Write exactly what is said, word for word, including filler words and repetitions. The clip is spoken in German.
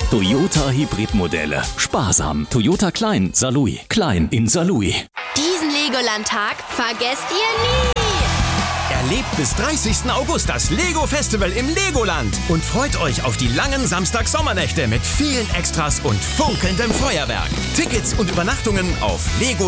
Toyota Hybridmodelle. Sparsam. Toyota Klein, Saarlouis. Klein in Saarlouis. Diesen Legoland-Tag vergesst ihr nie. Erlebt bis dreißigsten August das Lego-Festival im Legoland und freut euch auf die langen Samstag-Sommernächte mit vielen Extras und funkelndem Feuerwerk. Tickets und Übernachtungen auf lego